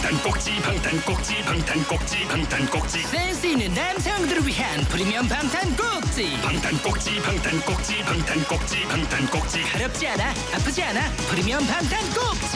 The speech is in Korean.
방탄꼭지. 센스 있는 남성들을 위한 프리미엄 방탄꼭지. 방탄꼭지. 가렵지 않아, 아프지 않아. 프리미엄 방탄꼭지.